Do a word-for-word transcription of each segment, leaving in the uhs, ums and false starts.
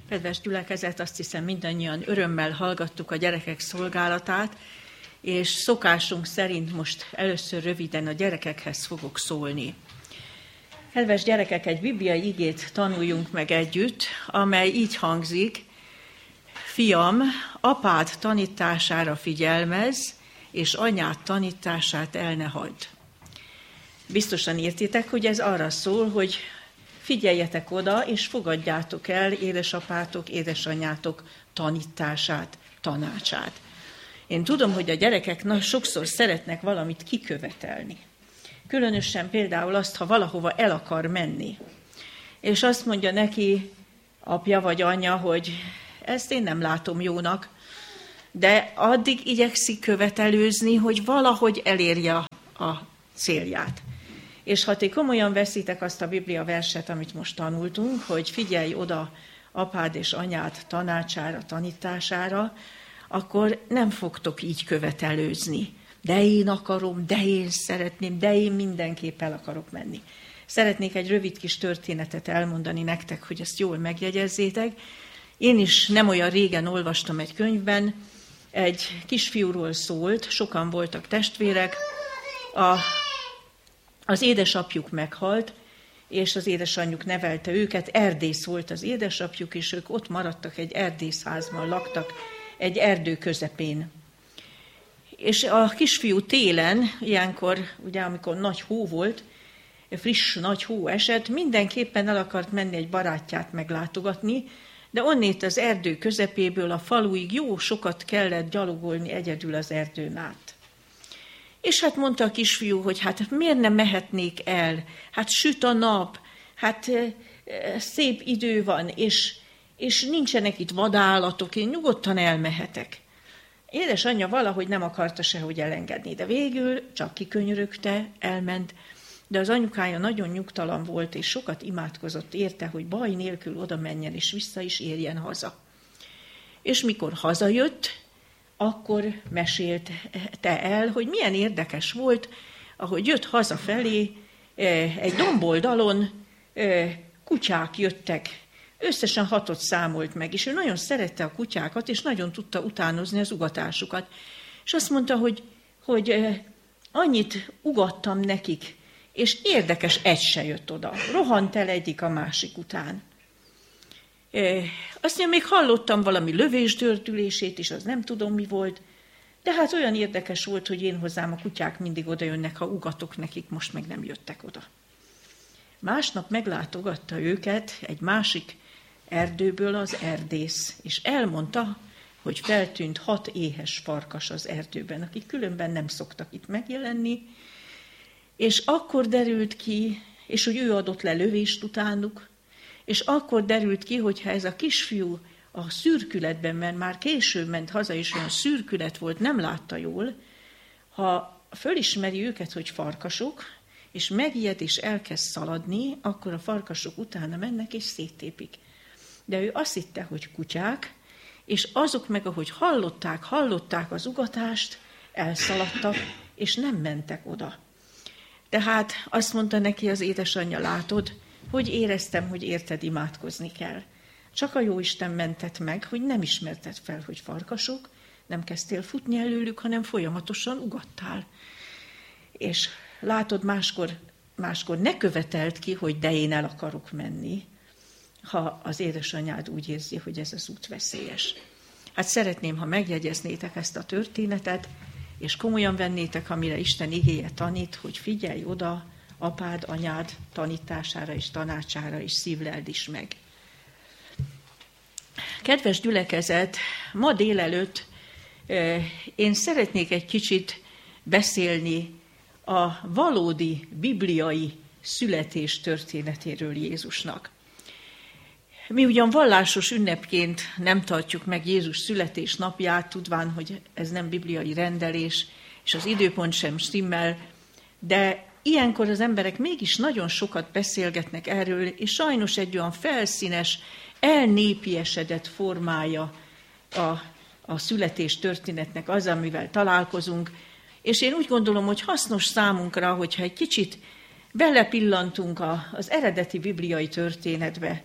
Kedves gyülekezet, azt hiszem mindannyian örömmel hallgattuk a gyerekek szolgálatát, és szokásunk szerint most először röviden a gyerekekhez fogok szólni. Kedves gyerekek, egy bibliai igét tanuljunk meg együtt, amely így hangzik: Fiam, apád tanítására figyelmezz, és anyád tanítását el ne hagyd. Biztosan értitek, hogy ez arra szól, hogy figyeljetek oda, és fogadjátok el édesapátok, édesanyátok tanítását, tanácsát. Én tudom, hogy a gyerekek na, sokszor szeretnek valamit kikövetelni. Különösen például azt, ha valahova el akar menni. És azt mondja neki apja vagy anyja, hogy ezt én nem látom jónak, de addig igyekszik követelőzni, hogy valahogy elérje a célját. És ha ti komolyan veszitek azt a Biblia verset, amit most tanultunk, hogy figyelj oda apád és anyád tanácsára, tanítására, akkor nem fogtok így követelőzni. De én akarom, de én szeretném, de én mindenképp el akarok menni. Szeretnék egy rövid kis történetet elmondani nektek, hogy ezt jól megjegyezzétek. Én is nem olyan régen olvastam egy könyvben, egy kisfiúról szólt, sokan voltak testvérek, a Az édesapjuk meghalt, és az édesanyjuk nevelte őket, erdész volt az édesapjuk, és ők ott maradtak, egy erdészházban laktak, egy erdő közepén. És a kisfiú télen, ilyenkor, ugye amikor nagy hó volt, friss nagy hó esett, mindenképpen el akart menni egy barátját meglátogatni, de onnét az erdő közepéből a faluig jó sokat kellett gyalogolni egyedül az erdőn át. És hát mondta a kisfiú, hogy hát miért nem mehetnék el? Hát süt a nap, hát szép idő van, és, és nincsenek itt vadállatok, én nyugodtan elmehetek. Édesanyja valahogy nem akarta sehogy elengedni, de végül csak kikönyörögte, elment, de az anyukája nagyon nyugtalan volt, és sokat imádkozott érte, hogy baj nélkül oda menjen, és vissza is érjen haza. És mikor hazajött, akkor mesélte el, hogy milyen érdekes volt, ahogy jött hazafelé, egy domboldalon kutyák jöttek. Összesen hatot számolt meg, és ő nagyon szerette a kutyákat, és nagyon tudta utánozni az ugatásukat. És azt mondta, hogy, hogy annyit ugattam nekik, és érdekes, egy se jött oda. Rohant el egyik a másik után. Azt mondja, még hallottam valami lövésdördülését is, az nem tudom mi volt, de hát olyan érdekes volt, hogy én hozzám a kutyák mindig oda jönnek, ha ugatok nekik, most meg nem jöttek oda. Másnap meglátogatta őket egy másik erdőből az erdész, és elmondta, hogy feltűnt hat éhes farkas az erdőben, akik különben nem szoktak itt megjelenni, és akkor derült ki, és hogy ő adott le lövést utánuk, és akkor derült ki, hogyha ez a kisfiú a szürkületben, mert már később ment haza, és olyan szürkület volt, nem látta jól, ha fölismeri őket, hogy farkasok, és megijed és elkezd szaladni, akkor a farkasok utána mennek és széttépik. De ő azt hitte, hogy kutyák, és azok meg, ahogy hallották, hallották az ugatást, elszaladtak, és nem mentek oda. Tehát azt mondta neki az édesanyja, látod, hogy éreztem, hogy érted, imádkozni kell. Csak a Jóisten mentett meg, hogy nem ismerted fel, hogy farkasok, nem kezdtél futni előlük, hanem folyamatosan ugattál. És látod, máskor, máskor ne követeld ki, hogy de én el akarok menni, ha az édesanyád úgy érzi, hogy ez az út veszélyes. Hát szeretném, ha megjegyeznétek ezt a történetet, és komolyan vennétek, amire Isten igéje tanít, hogy figyelj oda apád, anyád tanítására és tanácsára, és szívleld is meg. Kedves gyülekezet, ma délelőtt én szeretnék egy kicsit beszélni a valódi bibliai születés történetéről Jézusnak. Mi ugyan vallásos ünnepként nem tartjuk meg Jézus születésnapját, tudván, hogy ez nem bibliai rendelés, és az időpont sem stimmel, de ilyenkor az emberek mégis nagyon sokat beszélgetnek erről, és sajnos egy olyan felszínes, elnépiesedett formája a, a születés történetnek az, amivel találkozunk, és én úgy gondolom, hogy hasznos számunkra, hogyha egy kicsit belepillantunk a, az eredeti bibliai történetbe,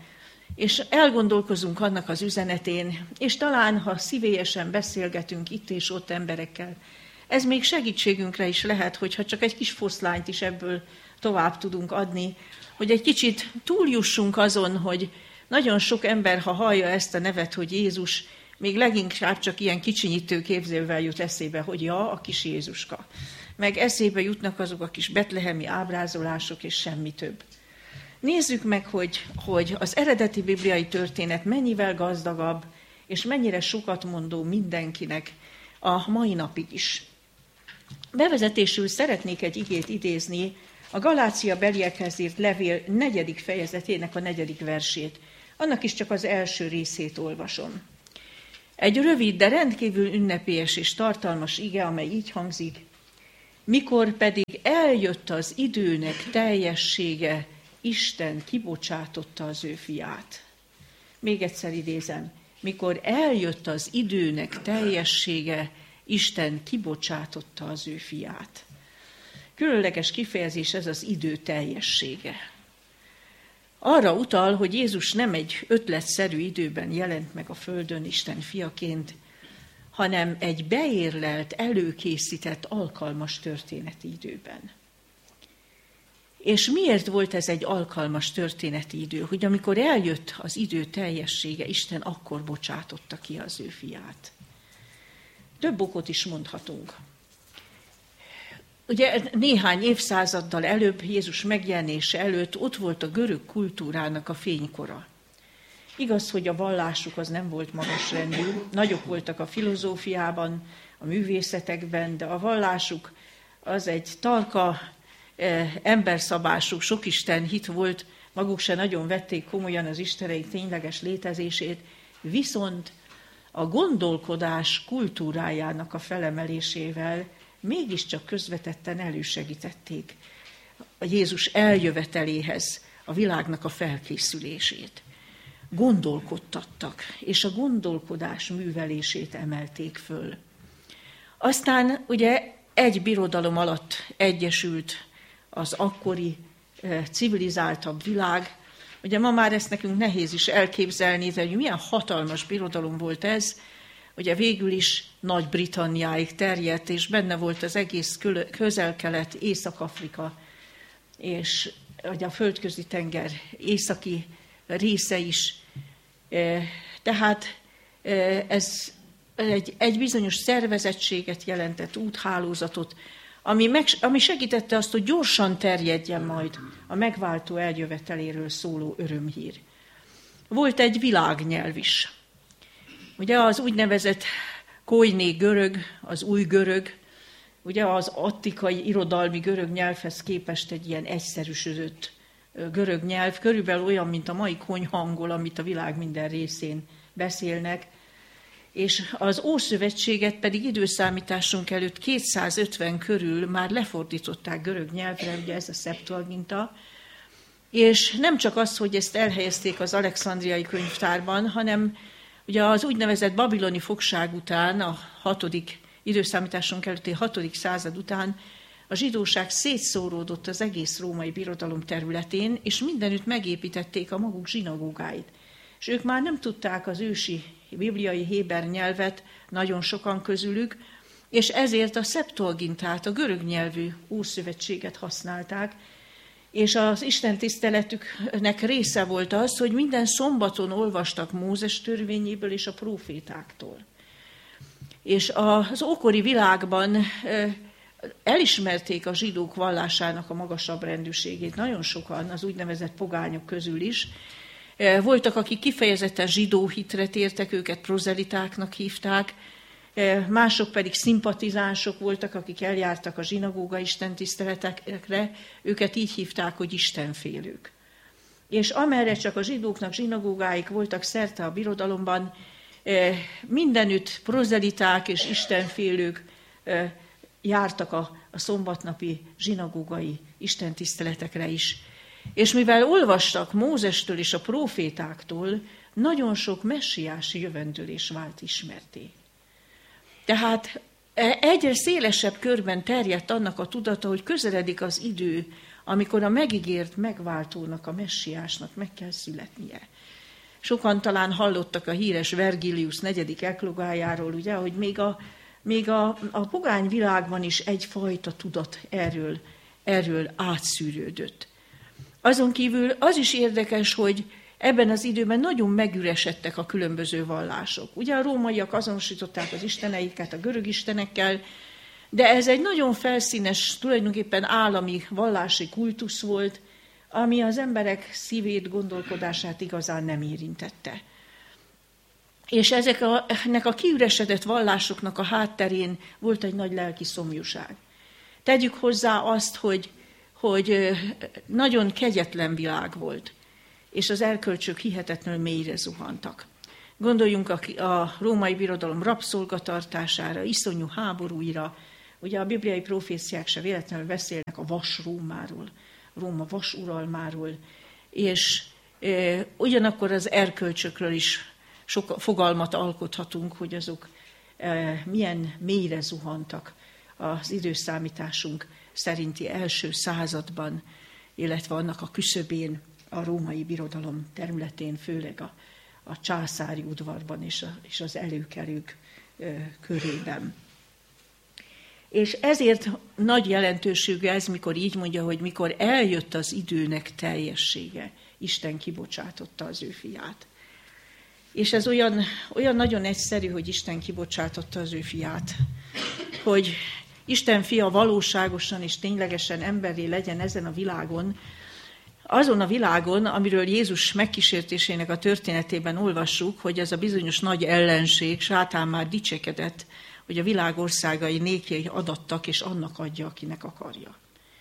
és elgondolkozunk annak az üzenetén, és talán, ha szívélyesen beszélgetünk itt és ott emberekkel, ez még segítségünkre is lehet, hogyha csak egy kis foszlányt is ebből tovább tudunk adni, hogy egy kicsit túljussunk azon, hogy nagyon sok ember, ha hallja ezt a nevet, hogy Jézus, még leginkább csak ilyen kicsinyítő képzővel jut eszébe, hogy ja, a kis Jézuska. Meg eszébe jutnak azok a kis betlehemi ábrázolások, és semmi több. Nézzük meg, hogy, hogy az eredeti bibliai történet mennyivel gazdagabb, és mennyire sokat mondó mindenkinek a mai napig is. Bevezetésül szeretnék egy igét idézni, a Galácia beliekhez írt levél negyedik fejezetének a negyedik versét. Annak is csak az első részét olvasom. Egy rövid, de rendkívül ünnepélyes és tartalmas ige, amely így hangzik: mikor pedig eljött az időnek teljessége, Isten kibocsátotta az ő fiát. Még egyszer idézem. Mikor eljött az időnek teljessége, Isten kibocsátotta az ő fiát. Különleges kifejezés ez az idő teljessége. Arra utal, hogy Jézus nem egy ötletszerű időben jelent meg a földön Isten fiaként, hanem egy beérlelt, előkészített, alkalmas történeti időben. És miért volt ez egy alkalmas történeti idő? Hogy amikor eljött az idő teljessége, Isten akkor bocsátotta ki az ő fiát. Több okot is mondhatunk. Ugye néhány évszázaddal előbb, Jézus megjelenése előtt ott volt a görög kultúrának a fénykora. Igaz, hogy a vallásuk az nem volt magasrendű, nagyok voltak a filozófiában, a művészetekben, de a vallásuk az egy tarka, eh, emberszabású, sokisten hit volt, maguk se nagyon vették komolyan az isteneik tényleges létezését, viszont a gondolkodás kultúrájának a felemelésével mégiscsak közvetetten elősegítették a Jézus eljöveteléhez a világnak a felkészülését. Gondolkodtattak, és a gondolkodás művelését emelték föl. Aztán ugye egy birodalom alatt egyesült az akkori civilizáltabb világ. Ugye ma már ezt nekünk nehéz is elképzelni, de hogy milyen hatalmas birodalom volt ez. Ugye végül is Nagy-Britanniáig terjedt, és benne volt az egész Közel-Kelet, Észak-Afrika, és ugye a Földközi tenger északi része is. Tehát ez egy, egy bizonyos szervezettséget jelentett, úthálózatot, ami, meg, ami segítette azt, hogy gyorsan terjedjen majd a megváltó eljöveteléről szóló örömhír. Volt egy világnyelv is. Ugye az úgynevezett koiné görög, az új görög, ugye az attikai irodalmi görög nyelvhez képest egy ilyen egyszerűsödött görög nyelv, körülbelül olyan, mint a mai konyhangol, amit a világ minden részén beszélnek, és az Ószövetséget pedig időszámításunk előtt kétszázötven körül már lefordították görög nyelvre, ugye ez a Septuaginta, és nem csak az, hogy ezt elhelyezték az alexandriai könyvtárban, hanem ugye az úgynevezett babiloni fogság után, a hatodik időszámításunk előtti hatodik század után a zsidóság szétszóródott az egész római birodalom területén, és mindenütt megépítették a maguk zsinagógáit. És ők már nem tudták az ősi bibliai héber nyelvet, nagyon sokan közülük, és ezért a Septuagintát, a görög nyelvű ószövetséget használták, és az Isten tiszteletüknek része volt az, hogy minden szombaton olvastak Mózes törvényéből és a prófétáktól. És az ókori világban elismerték a zsidók vallásának a magasabb rendűségét, nagyon sokan, az úgynevezett pogányok közül is. Voltak, akik kifejezetten zsidó hitre tértek, őket prozelitáknak hívták, mások pedig szimpatizánsok voltak, akik eljártak a zsinagóga istentiszteletekre, őket így hívták, hogy istenfélők. És amerre csak a zsidóknak zsinagógáik voltak szerte a birodalomban, mindenütt prozeliták és istenfélők jártak a, a szombatnapi zsinagógai istentiszteletekre is. És mivel olvastak Mózestől és a prófétáktól, nagyon sok messiási jövendőlés vált ismerté. Tehát egyre szélesebb körben terjedt annak a tudata, hogy közeledik az idő, amikor a megígért megváltónak, a messiásnak meg kell születnie. Sokan talán hallottak a híres Vergilius negyedik eklogájáról, ugye, hogy még a, még a, a pogány világban is egyfajta tudat erről, erről átszűrődött. Azon kívül az is érdekes, hogy ebben az időben nagyon megüresedtek a különböző vallások. Ugye a rómaiak azonosították az isteneiket a görög istenekkel, de ez egy nagyon felszínes, tulajdonképpen állami vallási kultusz volt, ami az emberek szívét, gondolkodását igazán nem érintette. És ezek a, ennek a kiüresedett vallásoknak a hátterén volt egy nagy lelki szomjúság. Tegyük hozzá azt, hogy, hogy nagyon kegyetlen világ volt, és az erkölcsök hihetetlenül mélyre zuhantak. Gondoljunk a, a római birodalom rabszolgatartására, iszonyú háborúira. Ugye a bibliai proféciák se véletlenül beszélnek a vas Rómáról, Róma vas uralmáról, és e, ugyanakkor az erkölcsökről is sok fogalmat alkothatunk, hogy azok e, milyen mélyre zuhantak az időszámításunk szerinti első században, illetve annak a küszöbén, a római birodalom területén, főleg a, a császári udvarban és, a, és az előkelők e, körében. És ezért nagy jelentőségű ez, mikor így mondja, hogy mikor eljött az időnek teljessége, Isten kibocsátotta az ő fiát. És ez olyan, olyan nagyon egyszerű, hogy Isten kibocsátotta az ő fiát, hogy Isten fia valóságosan és ténylegesen emberré legyen ezen a világon, azon a világon, amiről Jézus megkísértésének a történetében olvassuk, hogy ez a bizonyos nagy ellenség, sátán már dicsekedett, hogy a világ országai nékjei adattak, és annak adja, akinek akarja.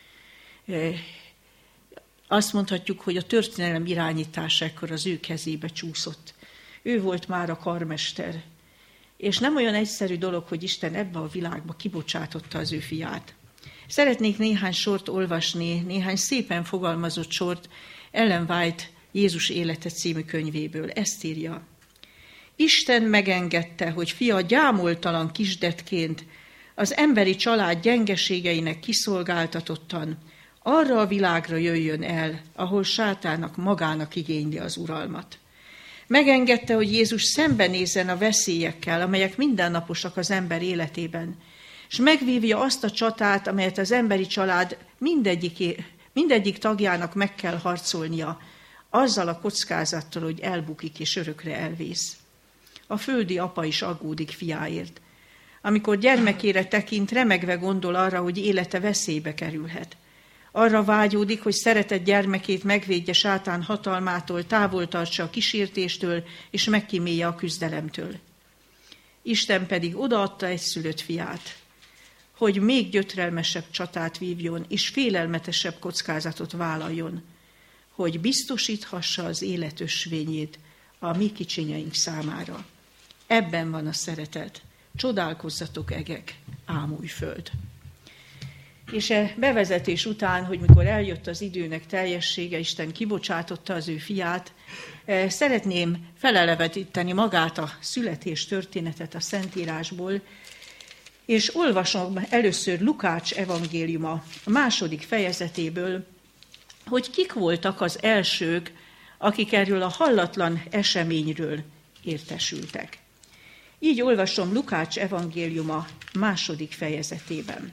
Azt mondhatjuk, hogy a történelem irányítása ekkor az ő kezébe csúszott. Ő volt már a karmester. És nem olyan egyszerű dolog, hogy Isten ebbe a világba kibocsátotta az ő fiát. Szeretnék néhány sort olvasni, néhány szépen fogalmazott sort Ellen White Jézus élete című könyvéből. Ezt írja: Isten megengedte, hogy fia gyámoltalan kisdetként az emberi család gyengeségeinek kiszolgáltatottan arra a világra jöjjön el, ahol sátának magának igényli az uralmat. Megengedte, hogy Jézus szembenézzen a veszélyekkel, amelyek mindennaposak az ember életében, és megvívja azt a csatát, amelyet az emberi család mindegyik, mindegyik tagjának meg kell harcolnia, azzal a kockázattal, hogy elbukik és örökre elvész. A földi apa is aggódik fiáért. Amikor gyermekére tekint, remegve gondol arra, hogy élete veszélybe kerülhet. Arra vágyódik, hogy szeretett gyermekét megvédje sátán hatalmától, távol tartsa a kísértéstől, és megkímélje a küzdelemtől. Isten pedig odaadta egyszülött fiát, hogy még gyötrelmesebb csatát vívjon, és félelmetesebb kockázatot vállaljon, hogy biztosíthassa az élet ösvényét a mi kicsinyeink számára. Ebben van a szeretet. Csodálkozzatok, egek, ámulj föld. És e bevezetés után, hogy mikor eljött az időnek teljessége, Isten kibocsátotta az ő fiát, szeretném felelevetíteni magát a születés történetet a Szentírásból, és olvasom először Lukács evangéliuma a második fejezetéből, hogy kik voltak az elsők, akik erről a hallatlan eseményről értesültek. Így olvasom Lukács evangéliuma második fejezetében.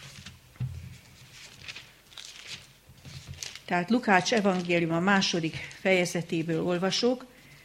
Tehát Lukács evangéliuma második fejezetéből olvasok,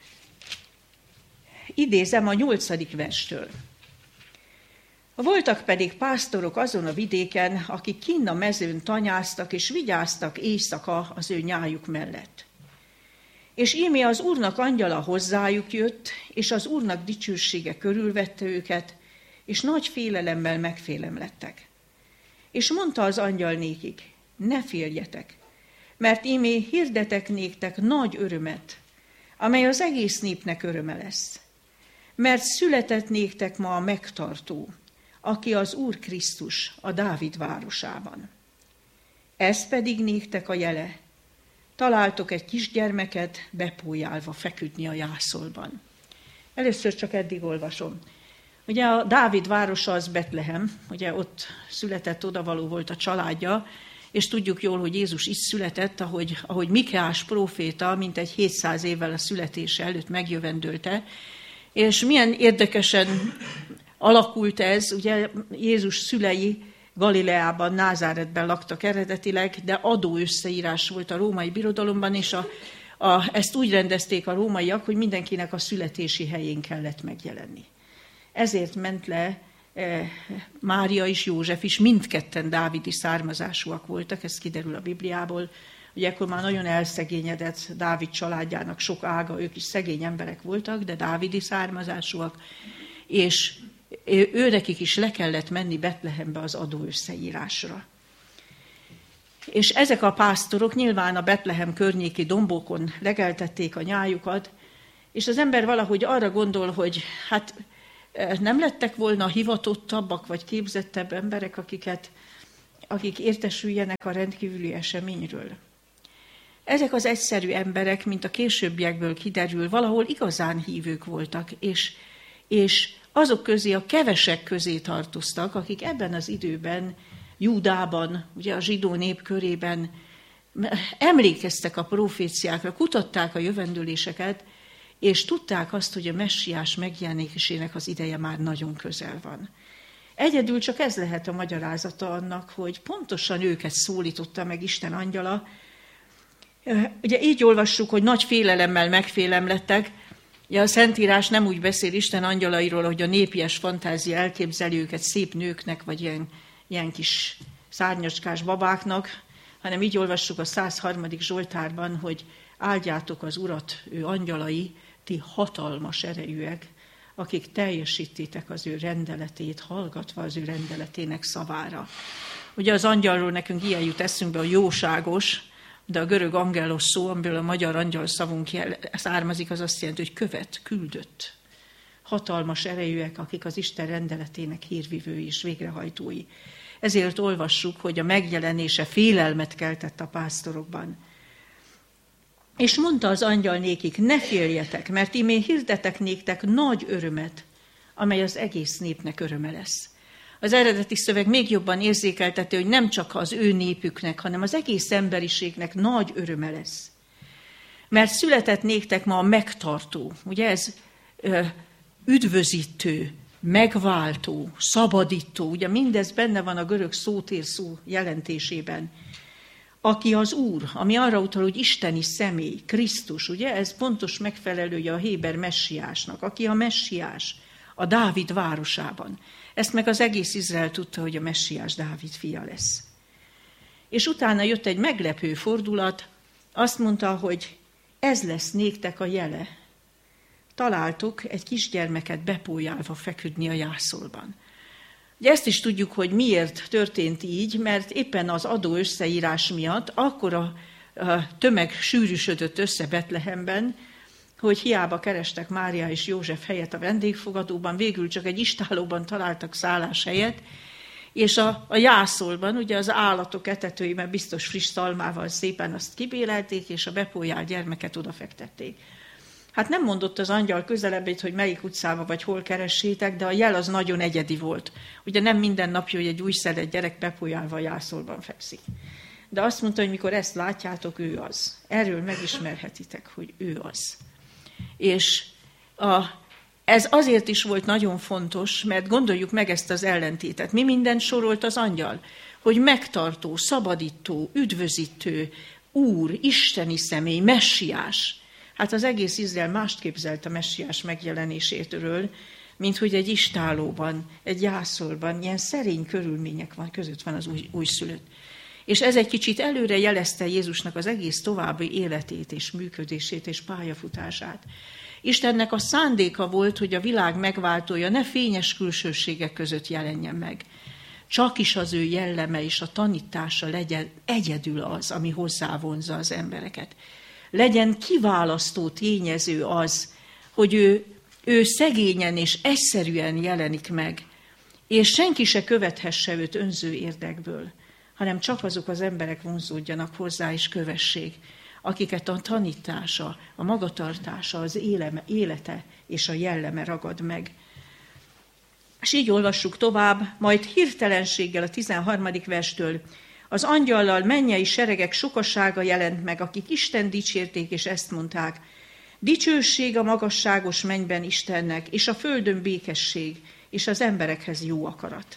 idézem a nyolcadik verstől. Voltak pedig pásztorok azon a vidéken, akik kinn a mezőn tanyáztak és vigyáztak éjszaka az ő nyájuk mellett. És íme az Úrnak angyala hozzájuk jött, és az Úrnak dicsősége körülvette őket, és nagy félelemmel megfélemlettek. És mondta az angyal nékik: ne féljetek, mert ímé hirdetek néktek nagy örömet, amely az egész népnek öröme lesz. Mert született néktek ma a megtartó, aki az Úr Krisztus a Dávid városában. Ez pedig néktek a jele: találtok egy kisgyermeket bepójálva feküdni a jászolban. Először csak eddig olvasom. Ugye a Dávid városa az Betlehem, ugye ott született, odavaló volt a családja, és tudjuk jól, hogy Jézus is született, ahogy, ahogy Mikeás próféta mintegy hétszáz évvel a születése előtt megjövendölte. És milyen érdekesen alakult ez, ugye Jézus szülei Galileában, Názáretben laktak eredetileg, de adóösszeírás volt a római birodalomban, és a, a, ezt úgy rendezték a rómaiak, hogy mindenkinek a születési helyén kellett megjelenni. Ezért ment le e, Mária és József is, mindketten dávidi származásúak voltak, ez kiderül a Bibliából. Ugye akkor már nagyon elszegényedett Dávid családjának sok ága, ők is szegény emberek voltak, de dávidi származásúak, és őnekik is le kellett menni Betlehembe az adóösszeírásra. És ezek a pásztorok nyilván a Betlehem környéki dombokon legeltették a nyájukat, és az ember valahogy arra gondol, hogy hát nem lettek volna hivatottabbak vagy képzettebb emberek, akiket, akik értesüljenek a rendkívüli eseményről. Ezek az egyszerű emberek, mint a későbbiekből kiderül, valahol igazán hívők voltak, és, és azok közé, a kevesek közé tartoztak, akik ebben az időben, Júdában, ugye a zsidó nép körében emlékeztek a proféciákra, kutatták a jövendőléseket, és tudták azt, hogy a messiás megjelenésének az ideje már nagyon közel van. Egyedül csak ez lehet a magyarázata annak, hogy pontosan őket szólította meg Isten angyala. Ugye így olvassuk, hogy nagy félelemmel megfélemlettek. Ugye a Szentírás nem úgy beszél Isten angyalairól, hogy a népies fantázia elképzeli őket szép nőknek, vagy ilyen, ilyen kis szárnyacskás babáknak, hanem így olvassuk a száz harmadik Zsoltárban, hogy áldjátok az Urat, ő angyalai, ti hatalmas erejűek, akik teljesítitek az ő rendeletét, hallgatva az ő rendeletének szavára. Ugye az angyalról nekünk ilyen jut eszünkbe, a jóságos, de a görög angelos szó, amiből a magyar angyal szavunk származik, az azt jelenti, hogy követ, küldött. Hatalmas erejűek, akik az Isten rendeletének hírvivői és végrehajtói. Ezért olvassuk, hogy a megjelenése félelmet keltett a pásztorokban. És mondta az angyal nékik, ne féljetek, mert imé hirdetek néktek nagy örömet, amely az egész népnek öröme lesz. Az eredeti szöveg még jobban érzékelteti, hogy nem csak az ő népüknek, hanem az egész emberiségnek nagy öröme lesz. Mert született néktek ma a megtartó, ugye ez ö, üdvözítő, megváltó, szabadító, ugye mindez benne van a görög szótér szó jelentésében. Aki az Úr, ami arra utal, hogy isteni személy, Krisztus, ugye ez pontos megfelelője a héber messiásnak, aki a messiás a Dávid városában. Ezt meg az egész Izrael tudta, hogy a messiás Dávid fia lesz. És utána jött egy meglepő fordulat, azt mondta, hogy ez lesz néktek a jele. Találtuk egy kisgyermeket bepójálva feküdni a jászolban. Ugye ezt is tudjuk, hogy miért történt így, mert éppen az adó összeírás miatt akkor a, a tömeg sűrűsödött össze Betlehemben, hogy hiába kerestek Mária és József helyet a vendégfogadóban, végül csak egy istállóban találtak szálláshelyet, és a, a jászolban, ugye az állatok etetőiben biztos friss szalmával szépen azt kibélelték, és a bepójált gyermeket odafektették. Hát nem mondott az angyal közelebbét, hogy melyik utcába vagy hol keressétek, de a jel az nagyon egyedi volt. Ugye nem minden napja, hogy egy újszülött gyerek bepójálva a jászolban fekszik. De azt mondta, hogy mikor ezt látjátok, ő az. Erről megismerhetitek, hogy ő az. És a, ez azért is volt nagyon fontos, mert gondoljuk meg ezt az ellentétet. Mi mindent sorolt az angyal? Hogy megtartó, szabadító, üdvözítő, Úr, isteni személy, messiás. Hát az egész Izrael mást képzelt a messiás megjelenésétől, mint hogy egy istállóban, egy jászolban, ilyen szerény körülmények van, között van az új, újszülött. És ez egy kicsit előre jelezte Jézusnak az egész további életét és működését és pályafutását. Istennek a szándéka volt, hogy a világ megváltója ne fényes külsőségek között jelenjen meg. Csak is az ő jelleme és a tanítása legyen egyedül az, ami hozzávonza az embereket. Legyen kiválasztó tényező az, hogy ő, ő szegényen és egyszerűen jelenik meg, és senki se követhesse őt önző érdekből, hanem csak azok az emberek vonzódjanak hozzá és kövessék, akiket a tanítása, a magatartása, az éleme, élete és a jelleme ragad meg. És így olvassuk tovább, majd hirtelenséggel a tizenharmadik verstől Az angyallal mennyei seregek sokasága jelent meg, akik Isten dicsérték, és ezt mondták: dicsőség a magasságos mennyben Istennek, és a földön békesség, és az emberekhez jó akarat.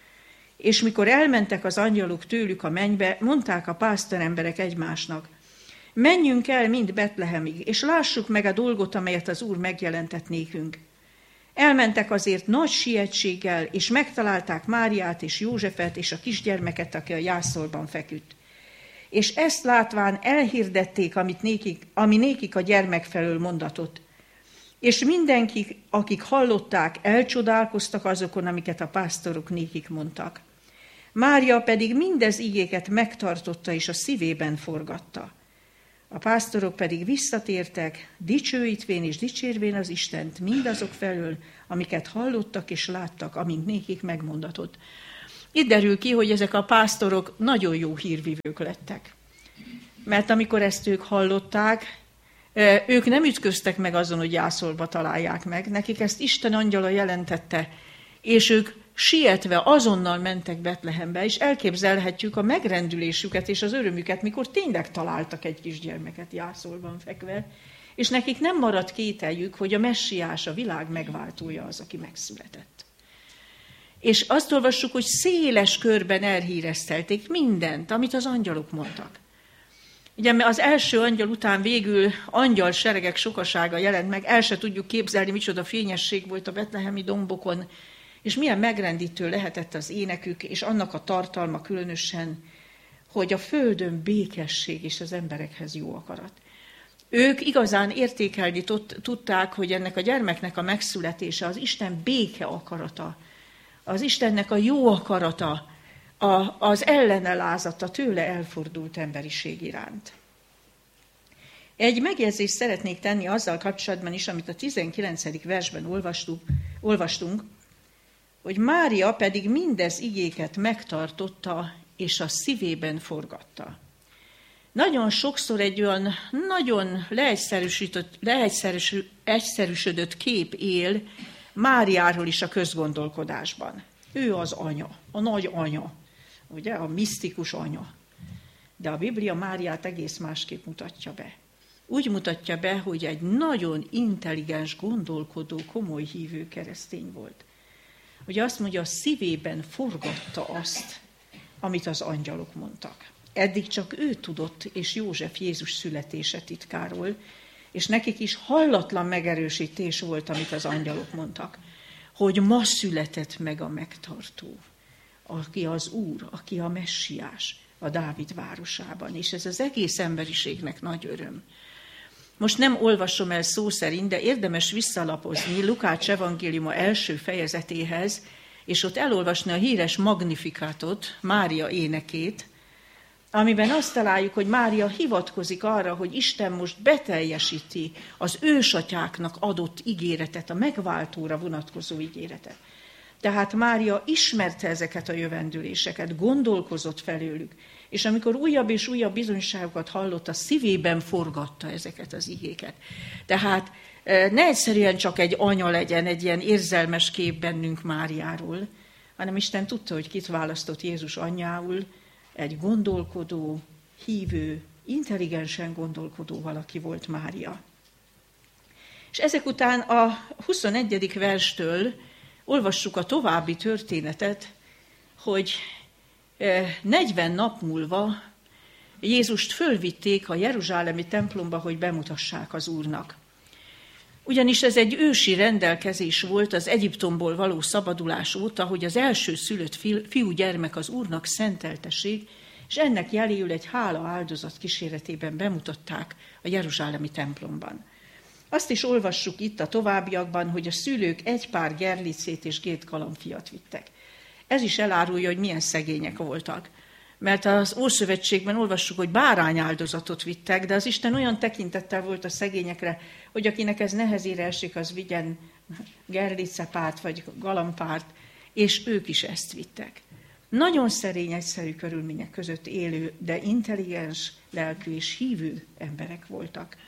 És mikor elmentek az angyalok tőlük a mennybe, mondták a pásztoremberek egymásnak: menjünk el mind Betlehemig, és lássuk meg a dolgot, amelyet az Úr megjelentett nékünk. Elmentek azért nagy sietséggel, és megtalálták Máriát és Józsefet és a kisgyermeket, aki a jászolban feküdt. És ezt látván elhirdették, amit nékik, ami nékik a gyermek felől mondatott. És mindenki, akik hallották, elcsodálkoztak azokon, amiket a pásztorok nékik mondtak. Mária pedig mindez igéket megtartotta, és a szívében forgatta. A pásztorok pedig visszatértek, dicsőítvén és dicsérvén az Istent mindazok felől, amiket hallottak és láttak, amint nékik megmondatott. Itt derül ki, hogy ezek a pásztorok nagyon jó hírvívők lettek. Mert amikor ezt ők hallották, ők nem ütköztek meg azon, hogy jászolba találják meg. Nekik ezt Isten angyala jelentette, és ők sietve azonnal mentek Betlehembe, és elképzelhetjük a megrendülésüket és az örömüket, mikor tényleg találtak egy kisgyermeket jászolban fekve, és nekik nem maradt kételjük, hogy a messiás, a világ megváltója az, aki megszületett. És azt olvassuk, hogy széles körben elhíreztelték mindent, amit az angyalok mondtak. Ugye az első angyal után végül angyal seregek sokasága jelent meg, el se tudjuk képzelni, micsoda fényesség volt a betlehemi dombokon, és milyen megrendítő lehetett az énekük, és annak a tartalma különösen, hogy a földön békesség és az emberekhez jó akarat. Ők igazán értékelni tudták, hogy ennek a gyermeknek a megszületése az Isten béke akarata, az Istennek a jó akarata, a, az ellenelázata tőle elfordult emberiség iránt. Egy megjegyzést szeretnék tenni azzal kapcsolatban is, amit a tizenkilencedik versben olvastuk, olvastunk, hogy Mária pedig mindez igéket megtartotta, és a szívében forgatta. Nagyon sokszor egy olyan nagyon leegyszerűsített, leegyszerűsödött kép él Máriáról is a közgondolkodásban. Ő az anya, a nagy anya, ugye, a misztikus anya. De a Biblia Máriát egész másképp mutatja be. Úgy mutatja be, hogy egy nagyon intelligens, gondolkodó, komoly hívő keresztény volt. Ugye azt mondja, a szívében forgatta azt, amit az angyalok mondtak. Eddig csak ő tudott, és József Jézus születése titkáról, és nekik is hallatlan megerősítés volt, amit az angyalok mondtak, hogy ma született meg a megtartó, aki az Úr, aki a messiás a Dávid városában, és ez az egész emberiségnek nagy öröm. Most nem olvasom el szó szerint, de érdemes visszalapozni Lukács evangéliuma első fejezetéhez, és ott elolvasni a híres Magnifikátot, Mária énekét, amiben azt találjuk, hogy Mária hivatkozik arra, hogy Isten most beteljesíti az ősatyáknak adott ígéretet, a megváltóra vonatkozó ígéretet. Tehát Mária ismerte ezeket a jövendőléseket, gondolkozott felőlük, és amikor újabb és újabb bizonyságokat hallott, a szívében forgatta ezeket az igéket. Tehát ne egyszerűen csak egy anya legyen, egy ilyen érzelmes kép bennünk Máriáról, hanem Isten tudta, hogy kit választott Jézus anyjául, egy gondolkodó, hívő, intelligensen gondolkodó valaki volt Mária. És ezek után a huszonegyedik verstől olvassuk a további történetet, hogy negyven nap múlva Jézust fölvitték a jeruzsálemi templomba, hogy bemutassák az Úrnak. Ugyanis ez egy ősi rendelkezés volt az Egyiptomból való szabadulás óta, hogy az első szülött fiúgyermek az Úrnak szenteltessék, és ennek jeléül egy hála áldozat kíséretében bemutatták a jeruzsálemi templomban. Azt is olvassuk itt a továbbiakban, hogy a szülők egy pár gerlicét és két galambfiat vittek. Ez is elárulja, hogy milyen szegények voltak. Mert az Ószövetségben olvassuk, hogy bárányáldozatot vittek, de az Isten olyan tekintettel volt a szegényekre, hogy akinek ez nehezére esik, az vigyen gerlicepárt vagy galambárt, és ők is ezt vittek. Nagyon szerény, egyszerű körülmények között élő, de intelligens, lelkű és hívő emberek voltak.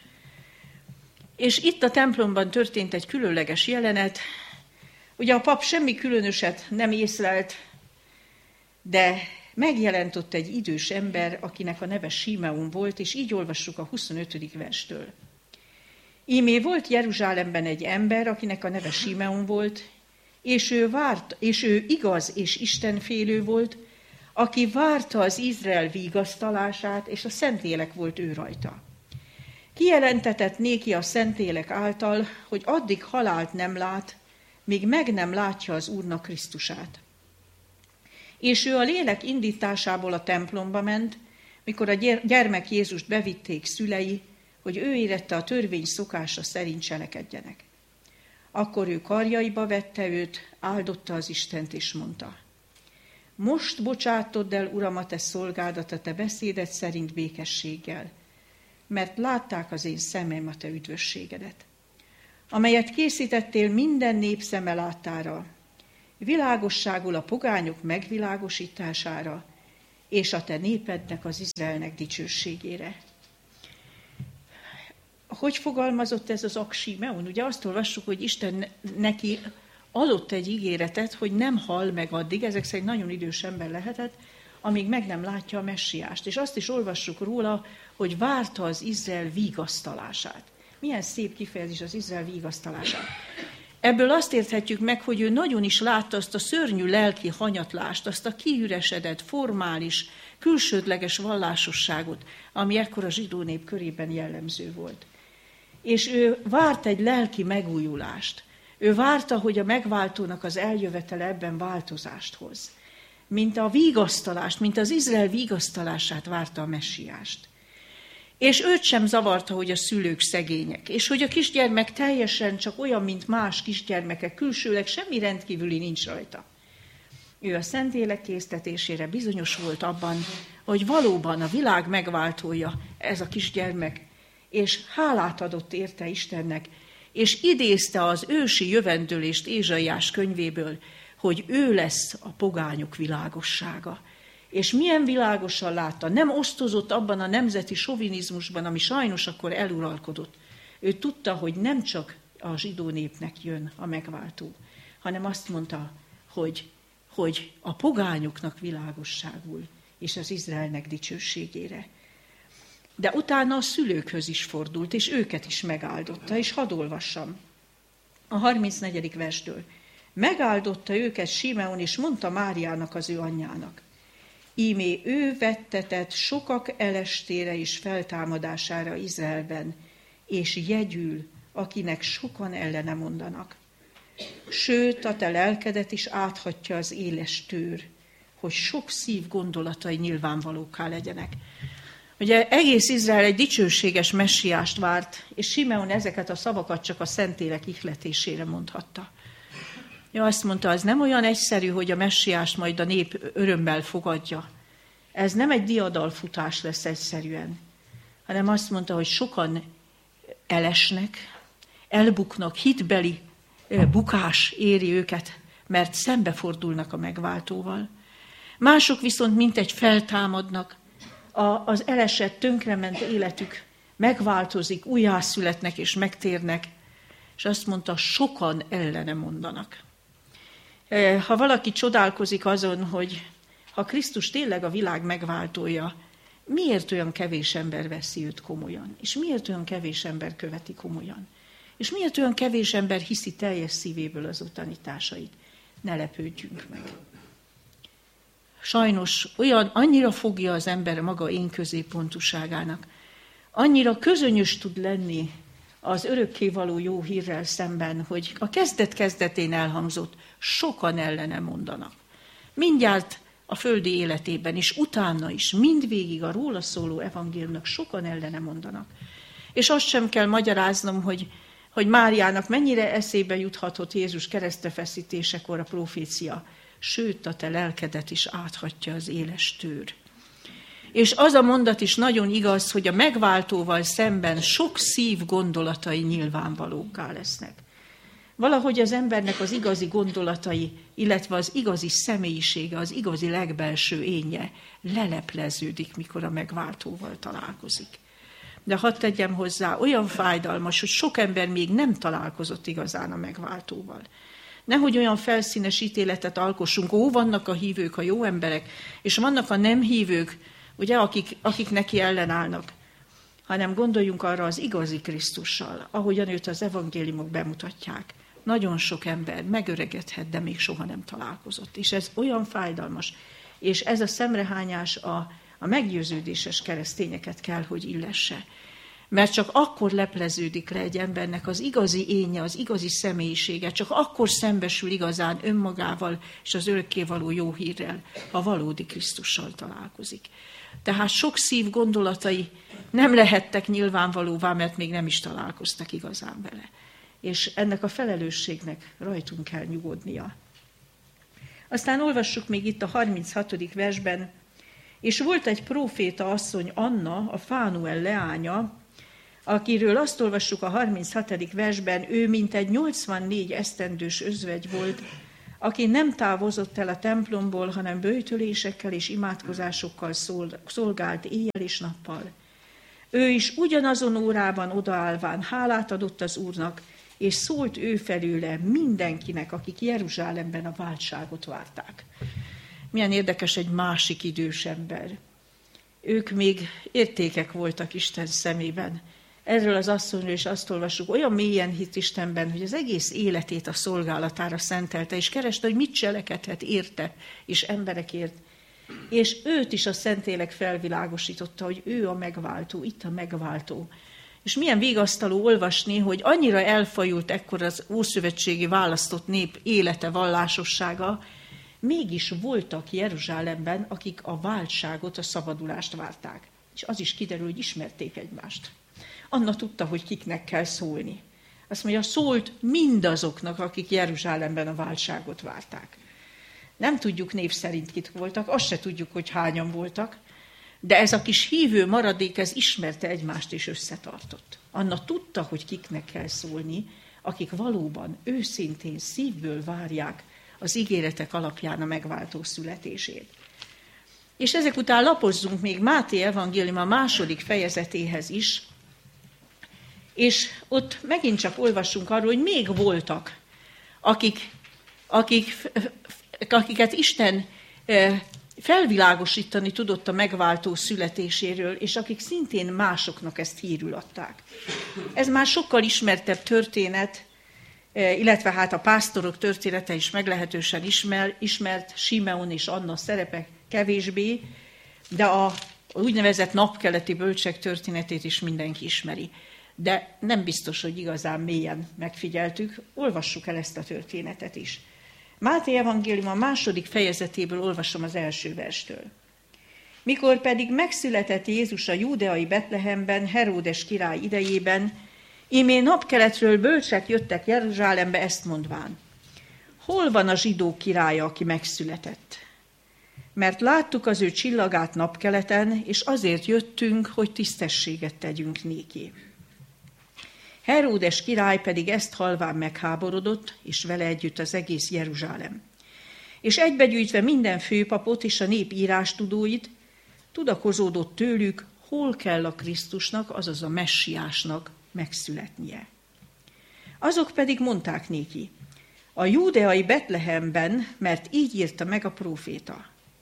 És itt a templomban történt egy különleges jelenet. Ugye a pap semmi különöset nem észlelt, de megjelent ott egy idős ember, akinek a neve Simeon volt, és így olvassuk a huszonötödik verstől. Ímé volt Jeruzsálemben egy ember, akinek a neve Simeon volt, és ő, várt, és ő igaz és istenfélő volt, aki várta az Izrael vigasztalását, és a Szentlélek volt ő rajta. Kijelentetett néki a Szentlélek által, hogy addig halált nem lát, míg meg nem látja az Úrnak Krisztusát. És ő a lélek indításából a templomba ment, mikor a gyermek Jézust bevitték szülei, hogy ő érette a törvény szokása szerint cselekedjenek. Akkor ő karjaiba vette őt, áldotta az Istent, és mondta: most bocsátodd el, Uram, a te szolgádat a te beszéded szerint békességgel, mert látták az én szemem a te üdvösségedet, amelyet készítettél minden nép szeme láttára, világosságul a pogányok megvilágosítására, és a te népednek, az Izraelnek dicsőségére. Hogy fogalmazott ez az ak Simeon? Ugye azt olvassuk, hogy Isten neki adott egy ígéretet, hogy nem hal meg addig, ezek szerint nagyon idős ember lehetett, amíg meg nem látja a messiást. És azt is olvassuk róla, hogy várta az Izrael vigasztalását. Milyen szép kifejezés az Izrael vigasztalását. Ebből azt érthetjük meg, hogy ő nagyon is látta azt a szörnyű lelki hanyatlást, azt a kiüresedett, formális, külsődleges vallásosságot, ami ekkor a zsidó nép körében jellemző volt. És ő várt egy lelki megújulást. Ő várta, hogy a megváltónak az eljövetele ebben változást hoz. Mint a vigasztalást, mint az Izrael vigasztalását várta a messiást. És őt sem zavarta, hogy a szülők szegények, és hogy a kisgyermek teljesen csak olyan, mint más kisgyermekek, külsőleg semmi rendkívüli nincs rajta. Ő a Szentlélek késztetésére bizonyos volt abban, hogy valóban a világ megváltója ez a kisgyermek, és hálát adott érte Istennek, és idézte az ősi jövendőlést Ézsaiás könyvéből, hogy ő lesz a pogányok világossága. És milyen világosan látta, nem osztozott abban a nemzeti sovinizmusban, ami sajnos akkor eluralkodott. Ő tudta, hogy nem csak a zsidó népnek jön a megváltó, hanem azt mondta, hogy, hogy a pogányoknak világosságul, és az Izraelnek dicsőségére. De utána a szülőkhöz is fordult, és őket is megáldotta, és hadd olvassam. A harmincnegyedik verstől. Megáldotta őket Simeon, és mondta Máriának, az ő anyjának: ímé ő vettetett sokak elestére és feltámadására Izraelben, és jegyül, akinek sokan ellene mondanak. Sőt, a te lelkedet is áthatja az éles tőr, hogy sok szív gondolatai nyilvánvalókká legyenek. Ugye egész Izrael egy dicsőséges messiást várt, és Simeon ezeket a szavakat csak a Szentlélek ihletésére mondhatta. Ja, azt mondta, az nem olyan egyszerű, hogy a messiást majd a nép örömmel fogadja. Ez nem egy diadalfutás lesz egyszerűen, hanem azt mondta, hogy sokan elesnek, elbuknak, hitbeli bukás éri őket, mert szembefordulnak a megváltóval. Mások viszont mintegy feltámadnak, az elesett, tönkrement életük megváltozik, újjászületnek és megtérnek, és azt mondta, sokan ellene mondanak. Ha valaki csodálkozik azon, hogy ha Krisztus tényleg a világ megváltója, miért olyan kevés ember veszi őt komolyan? És miért olyan kevés ember követi komolyan? És miért olyan kevés ember hiszi teljes szívéből az ő tanításait? Ne lepődjünk meg. Sajnos olyan, annyira fogja az ember maga én középpontúságának, annyira közönyös tud lenni az örökkévaló jó hírrel szemben, hogy a kezdet-kezdetén elhangzott, sokan ellene mondanak. Mindjárt a földi életében is, utána is, mindvégig a róla szóló evangéliumnak sokan ellene mondanak. És azt sem kell magyaráznom, hogy, hogy Máriának mennyire eszébe juthatott Jézus keresztfeszítésekor a profécia, sőt, a te lelkedet is áthatja az éles tőr. És az a mondat is nagyon igaz, hogy a megváltóval szemben sok szív gondolatai nyilvánvalókká lesznek. Valahogy az embernek az igazi gondolatai, illetve az igazi személyisége, az igazi legbelső énje lelepleződik, mikor a megváltóval találkozik. De hadd tegyem hozzá, olyan fájdalmas, hogy sok ember még nem találkozott igazán a megváltóval. Nehogy olyan felszínes ítéletet alkossunk, ó, vannak a hívők, a jó emberek, és vannak a nem hívők, ugye, akik, akik neki ellenállnak, hanem gondoljunk arra az igazi Krisztussal, ahogyan őt az evangéliumok bemutatják. Nagyon sok ember megöregedhet, de még soha nem találkozott. És ez olyan fájdalmas. És ez a szemrehányás a, a meggyőződéses keresztényeket kell, hogy illesse. Mert csak akkor lepleződik le egy embernek az igazi énje, az igazi személyisége, csak akkor szembesül igazán önmagával és az örökkévaló jó hírrel, ha valódi Krisztussal találkozik. Tehát sok szív gondolatai nem lehettek nyilvánvalóvá, mert még nem is találkoztak igazán vele. És ennek a felelősségnek rajtunk kell nyugodnia. Aztán olvassuk még itt a harminchatodik versben, és volt egy próféta asszony, Anna, a Fánuel leánya, akiről azt olvassuk a harminchatodik versben, ő mintegy nyolcvannégy esztendős özvegy volt, aki nem távozott el a templomból, hanem böjtölésekkel és imádkozásokkal szolgált éjjel és nappal. Ő is ugyanazon órában odaállván hálát adott az Úrnak, és szólt ő felőle mindenkinek, akik Jeruzsálemben a váltságot várták. Milyen érdekes egy másik idős ember. Ők még értékek voltak Isten szemében. Erről az asszonyról is azt olvassuk, olyan mélyen hitt Istenben, hogy az egész életét a szolgálatára szentelte, és kereste, hogy mit cselekedhet érte, és emberekért. És őt is a Szentlélek felvilágosította, hogy ő a megváltó, itt a megváltó. És milyen vigasztaló olvasni, hogy annyira elfajult ekkor az ószövetségi választott nép élete, vallásossága, mégis voltak Jeruzsálemben, akik a váltságot, a szabadulást várták. És az is kiderül, hogy ismerték egymást. Anna tudta, hogy kiknek kell szólni. Azt mondja, szólt mindazoknak, akik Jeruzsálemben a váltságot várták. Nem tudjuk név szerint kik voltak, azt se tudjuk, hogy hányan voltak, de ez a kis hívő maradék, ez ismerte egymást és összetartott. Anna tudta, hogy kiknek kell szólni, akik valóban őszintén szívből várják az ígéretek alapján a megváltó születését. És ezek után lapozzunk még Máté evangélium a második fejezetéhez is, és ott megint csak olvassunk arról, hogy még voltak, akik, akik, akiket Isten felvilágosítani tudott a megváltó születéséről, és akik szintén másoknak ezt hírül adták. Ez már sokkal ismertebb történet, illetve hát a pásztorok története is meglehetősen ismer, ismert, Simeon és Anna szerepe kevésbé, de a úgynevezett napkeleti bölcsek történetét is mindenki ismeri. De nem biztos, hogy igazán mélyen megfigyeltük, olvassuk el ezt a történetet is. Máté evangélium a második fejezetéből olvasom az első verstől. Mikor pedig megszületett Jézus a júdeai Betlehemben, Heródes király idejében, ímé napkeletről bölcsek jöttek Jeruzsálembe ezt mondván. Hol van a zsidók királya, aki megszületett? Mert láttuk az ő csillagát napkeleten, és azért jöttünk, hogy tisztességet tegyünk néki. Heródes király pedig ezt halván megháborodott, és vele együtt az egész Jeruzsálem. És egybegyűjtve minden főpapot és a nép írástudóit, tudakozódott tőlük, hol kell a Krisztusnak, azaz a messiásnak megszületnie. Azok pedig mondták néki, a júdeai Betlehemben, mert így írta meg a próféta.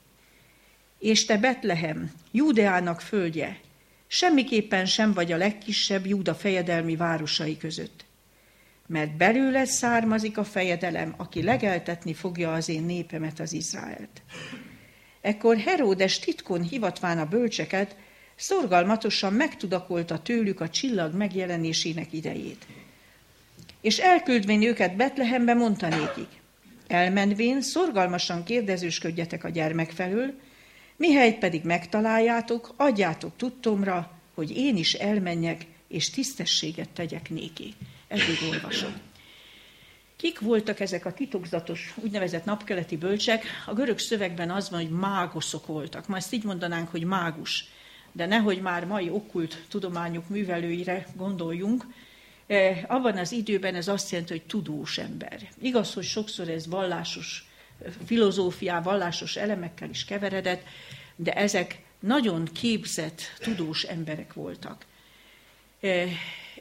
És te Betlehem, Júdeának földje, semmiképpen sem vagy a legkisebb Júda fejedelmi városai között. Mert belőled származik a fejedelem, aki legeltetni fogja az én népemet, az Izraelt. Ekkor Heródes titkon hivatván a bölcseket, szorgalmatosan megtudakolta tőlük a csillag megjelenésének idejét. És elküldvén őket Betlehembe mondta nékik, elmenvén szorgalmasan kérdezősködjetek a gyermek felől, mihelyt pedig megtaláljátok, adjátok tudtomra, hogy én is elmenjek, és tisztességet tegyek néki. Eddig olvasom. Kik voltak ezek a titokzatos, úgynevezett napkeleti bölcsek? A görög szövegben az van, hogy mágoszok voltak. Ma ezt így mondanánk, hogy mágus. De nehogy már mai okkult tudományok művelőire gondoljunk. Abban az időben ez azt jelenti, hogy tudós ember. Igaz, hogy sokszor ez vallásos filozófiá, vallásos elemekkel is keveredett, de ezek nagyon képzett, tudós emberek voltak.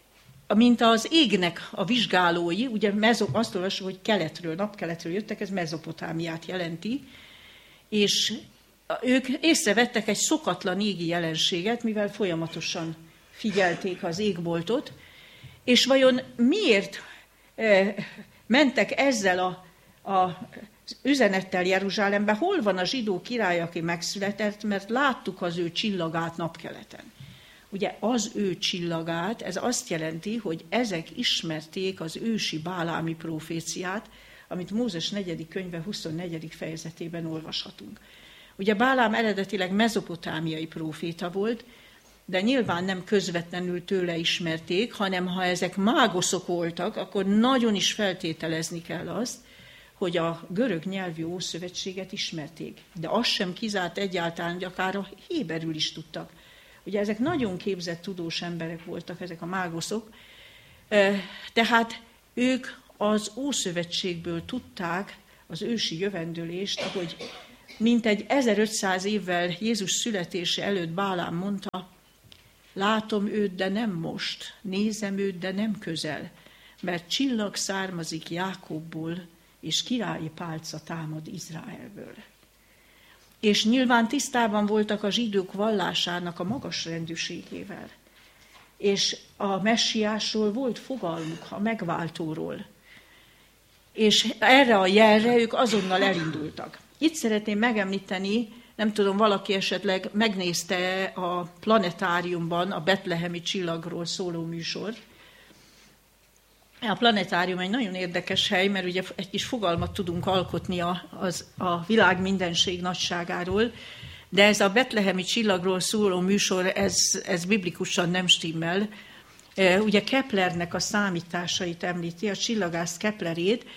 mint az égnek a vizsgálói, ugye mezo, azt olvasom, hogy keletről, napkeletről jöttek, ez Mezopotámiát jelenti, és ők észrevettek egy szokatlan égi jelenséget, mivel folyamatosan figyelték az égboltot, és vajon miért e, mentek ezzel a, a üzenettel Jeruzsálembe, hol van a zsidó király, aki megszületett, mert láttuk az ő csillagát napkeleten. Ugye az ő csillagát, ez azt jelenti, hogy ezek ismerték az ősi bálámi proféciát, amit Mózes negyedik könyve huszonnegyedik fejezetében olvashatunk. Ugye Bálám eredetileg mezopotámiai próféta volt, de nyilván nem közvetlenül tőle ismerték, hanem ha ezek mágoszok voltak, akkor nagyon is feltételezni kell azt, hogy a görög nyelvű Ószövetséget ismerték. De az sem kizárt egyáltalán, hogy akár a héberül is tudtak. Ugye ezek nagyon képzett tudós emberek voltak, ezek a mágoszok, tehát ők az Ószövetségből tudták az ősi jövendőlést, ahogy mintegy ezerötszáz évvel Jézus születése előtt Bálám mondta, látom őt, de nem most, nézem őt, de nem közel, mert csillag származik Jákobból, és királyi pálca támad Izraelből. És nyilván tisztában voltak a zsidók vallásának a magas rendűségével. És a messiásról volt fogalmuk, a megváltóról. És erre a jelre ők azonnal elindultak. Itt szeretném megemlíteni, nem tudom, valaki esetleg megnézte a planetáriumban a betlehemi csillagról szóló műsort. A planetárium egy nagyon érdekes hely, mert ugye egy kis fogalmat tudunk alkotni a, az, a világ mindenség nagyságáról, de ez a betlehemi csillagról szóló műsor, ez, ez biblikusan nem stimmel. Ugye Keplernek a számításait említi, a csillagász Keplerét,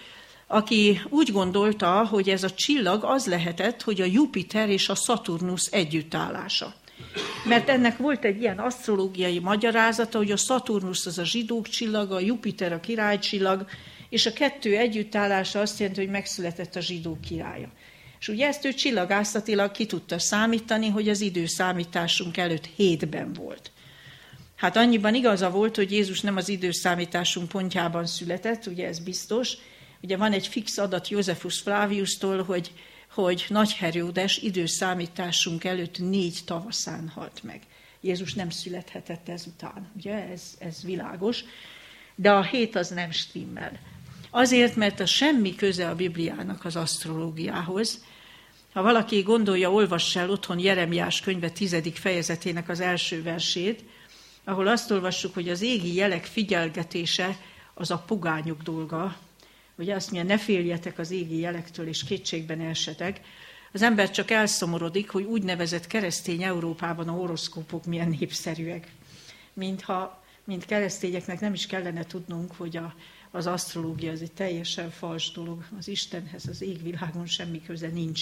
aki úgy gondolta, hogy ez a csillag az lehetett, hogy a Jupiter és a Szaturnusz együttállása. Mert ennek volt egy ilyen asztrológiai magyarázata, hogy a Szaturnusz az a zsidók csillaga, a Jupiter a királycsillag, és a kettő együttállása azt jelenti, hogy megszületett a zsidók királya. És ugye ezt ő csillagászatilag ki tudta számítani, hogy az időszámításunk előtt hétben volt. Hát annyiban igaza volt, hogy Jézus nem az időszámításunk pontjában született, ugye ez biztos. Ugye van egy fix adat Józefus Fláviustól, hogy hogy Nagy Heródes időszámításunk előtt négy tavaszán halt meg. Jézus nem születhetett ezután, ugye, ez, ez világos, de a hét az nem stimmel. Azért, mert a semmi köze a Bibliának az asztrológiához. Ha valaki gondolja, olvass el otthon Jeremiás könyve tizedik fejezetének az első versét, ahol azt olvassuk, hogy az égi jelek figyelgetése az a pogányok dolga. Ugye azt mondja, ne féljetek az égi jelektől, és kétségben esetek. Az ember csak elszomorodik, hogy úgynevezett keresztény Európában a horoszkópok milyen népszerűek. Mintha, mint keresztényeknek nem is kellene tudnunk, hogy a, az asztrológia az egy teljesen fals dolog. Az Istenhez, az égvilágon semmi köze nincs.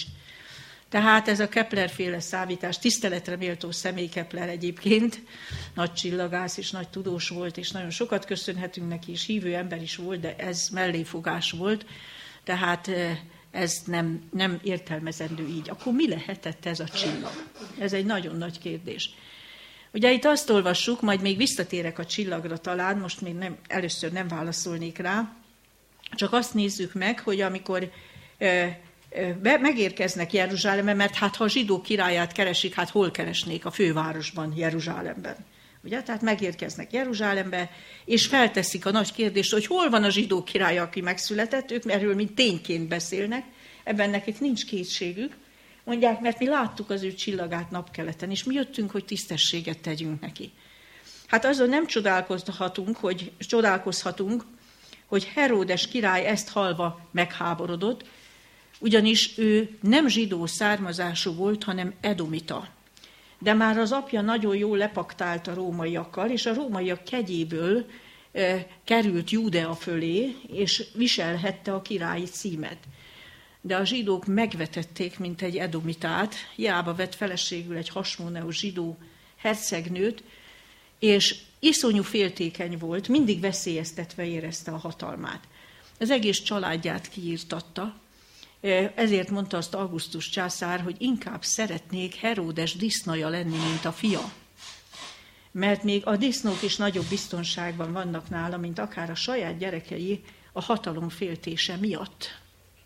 Tehát ez a Kepler-féle számítás, tiszteletre méltó személy Kepler egyébként, nagy csillagász és nagy tudós volt, és nagyon sokat köszönhetünk neki, és hívő ember is volt, de ez melléfogás volt, tehát ez nem, nem értelmezendő így. Akkor mi lehetett ez a csillag? Ez egy nagyon nagy kérdés. Ugye itt azt olvassuk, majd még visszatérek a csillagra talán, most még nem, először nem válaszolnék rá, csak azt nézzük meg, hogy amikor Be, megérkeznek Jeruzsálembe, mert hát ha a zsidó királyát keresik, hát hol keresnék? A fővárosban, Jeruzsálemben. Ugye? Tehát megérkeznek Jeruzsálembe, és felteszik a nagy kérdést, hogy hol van a zsidó király, aki megszületett, ők erről mint tényként beszélnek, ebben nekik nincs kétségük. Mondják, mert mi láttuk az ő csillagát napkeleten, és mi jöttünk, hogy tisztességet tegyünk neki. Hát azon nem csodálkozhatunk, hogy, csodálkozhatunk, hogy Heródes király ezt hallva megháborodott, ugyanis ő nem zsidó származású volt, hanem edomita. De már az apja nagyon jól lepaktált a rómaiakkal, és a rómaiak kegyéből e, került Júdea fölé, és viselhette a királyi címet. De a zsidók megvetették, mint egy edomitát, hiába vett feleségül egy Hasmoneus zsidó hercegnőt, és iszonyú féltékeny volt, mindig veszélyeztetve érezte a hatalmát. Az egész családját kiírtatta. Ezért mondta azt Augustus császár, hogy inkább szeretnék Heródes disznaja lenni, mint a fia. mert még a disznók is nagyobb biztonságban vannak nála, mint akár a saját gyerekei a hatalom féltése miatt.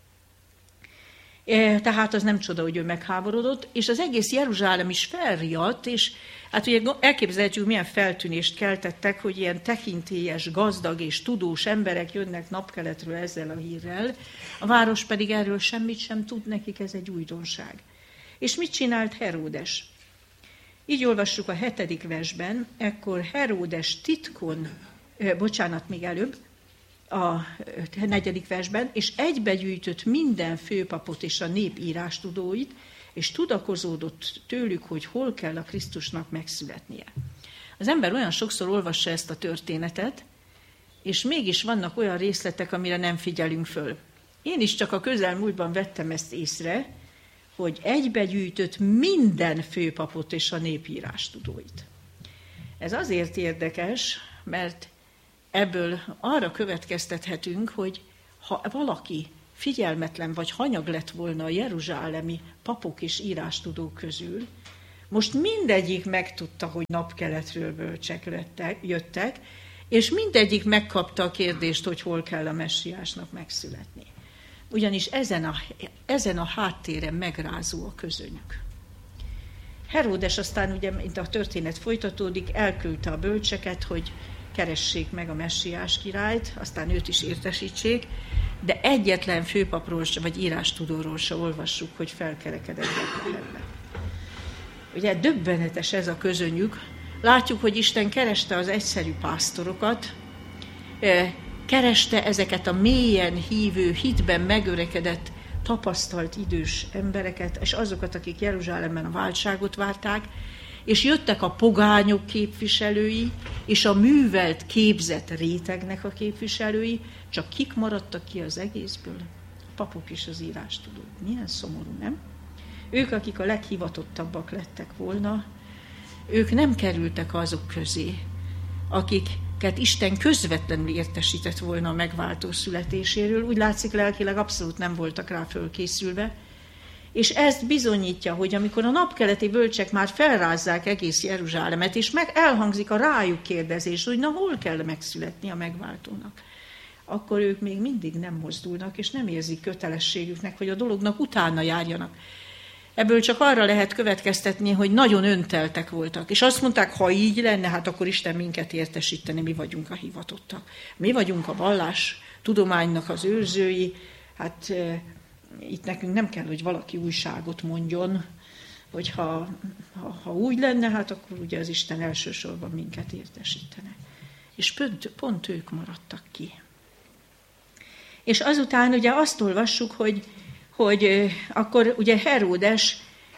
Tehát az nem csoda, hogy ő megháborodott, és az egész Jeruzsálem is felriadt, és hát ugye elképzelhetjük, milyen feltűnést keltettek, hogy ilyen tekintélyes, gazdag és tudós emberek jönnek napkeletről ezzel a hírrel, a város pedig erről semmit sem tud, nekik ez egy újdonság. És mit csinált Heródes? Így olvassuk a hetedik versben, ekkor Heródes titkon, eh, bocsánat, még előbb, a negyedik versben, és egybegyűjtött minden főpapot és a nép írástudóit, és tudakozódott tőlük, hogy hol kell a Krisztusnak megszületnie. Az ember olyan sokszor olvassa ezt a történetet, és mégis vannak olyan részletek, amire nem figyelünk föl. Én is csak a közelmúltban vettem ezt észre, hogy egybegyűjtött minden főpapot és a nép írástudóit. Ez azért érdekes, mert ebből arra következtethetünk, hogy ha valaki figyelmetlen vagy hanyag lett volna a jeruzsálemi papok és írástudók közül, most mindegyik megtudta, hogy napkeletről bölcsek lettek, jöttek, és mindegyik megkapta a kérdést, hogy hol kell a messiásnak megszületni. Ugyanis ezen a, ezen a háttéren megrázó a közönyük. Heródes aztán, ugye, mint a történet folytatódik, elküldte a bölcseket, hogy keressék meg a messiás királyt, aztán őt is értesítsék, de egyetlen főpapról vagy írástudóról se olvassuk, hogy felkerekedett Betlehembe. Ugye döbbenetes ez a közönyük. Látjuk, hogy Isten kereste az egyszerű pásztorokat, kereste ezeket a mélyen hívő, hitben megörekedett, tapasztalt idős embereket, és azokat, akik Jeruzsálemben a váltságot várták, és jöttek a pogányok képviselői, és a művelt, képzett rétegnek a képviselői, csak kik maradtak ki az egészből? A papok és az írástudók. Milyen szomorú, nem? Ők, akik a leghivatottabbak lettek volna, ők nem kerültek azok közé, akiket Isten közvetlenül értesített volna a megváltó születéséről. Úgy látszik, lelkileg abszolút nem voltak rá fölkészülve, és ezt bizonyítja, hogy amikor a napkeleti bölcsek már felrázzák egész Jeruzsálemet, és meg elhangzik a rájuk kérdezés, hogy na hol kell megszületni a megváltónak, akkor ők még mindig nem mozdulnak, és nem érzik kötelességüknek, hogy a dolognak utána járjanak. Ebből csak arra lehet következtetni, hogy nagyon önteltek voltak, és azt mondták, ha így lenne, hát akkor Isten minket értesíteni, mi vagyunk a hivatottak. Mi vagyunk a vallás tudománynak az őrzői, hát itt nekünk nem kell, hogy valaki újságot mondjon, hogy ha, ha, ha úgy lenne, hát akkor ugye az Isten elsősorban minket értesítene. És pont, pont ők maradtak ki. És azután ugye azt olvassuk, hogy, hogy akkor ugye Heródes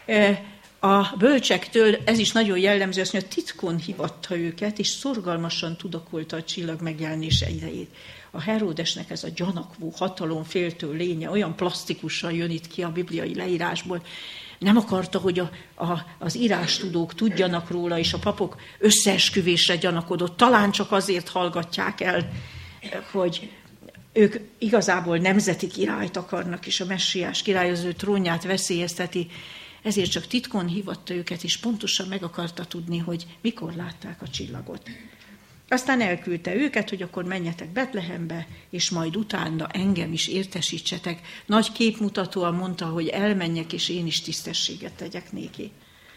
a bölcsektől, ez is nagyon jellemző, azt mondja, titkon hívatta őket, és szorgalmasan tudakolta a csillag megjelenése idejét. A Heródesnek ez a gyanakvó, hatalomféltő lénye olyan plastikusan jön itt ki a bibliai leírásból. Nem akarta, hogy a, a, az írástudók tudjanak róla, és a papok összeesküvésre gyanakodott. Talán csak azért hallgatják el, hogy ők igazából nemzeti királyt akarnak, és a messiás király az ő trónját veszélyezteti. Ezért csak titkon hívatta őket, és pontosan meg akarta tudni, hogy mikor látták a csillagot. Aztán elküldte őket, hogy akkor menjetek Betlehembe, és majd utána engem is értesítsetek. Nagy képmutatóan mondta, hogy elmenjek, és én is tisztességet tegyek néki.